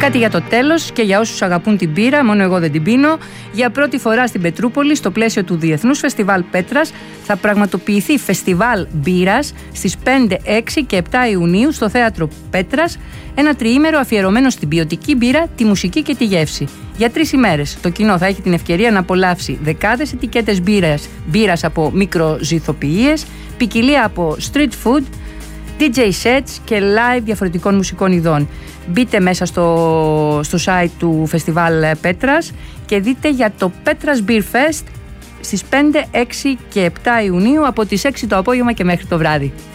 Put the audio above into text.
Κάτι για το τέλος και για όσους αγαπούν την μπύρα, μόνο εγώ δεν την πίνω. Για πρώτη φορά στην Πετρούπολη, στο πλαίσιο του Διεθνούς Φεστιβάλ Πέτρας, θα πραγματοποιηθεί φεστιβάλ μπύρας στις 5, 6 και 7 Ιουνίου στο Θέατρο Πέτρας. Ένα τριήμερο αφιερωμένο στην ποιοτική μπύρα, τη μουσική και τη γεύση. Για 3 ημέρες το κοινό θα έχει την ευκαιρία να απολαύσει δεκάδες ετικέτες μπύρας από μικροζυθοποιίες, ποικιλία από street food, DJ sets και live διαφορετικών μουσικών ειδών. Μπείτε μέσα στο site του Φεστιβάλ Πέτρας και δείτε για το Πέτρας Beer Fest στις 5, 6 και 7 Ιουνίου από τις 6 το απόγευμα και μέχρι το βράδυ.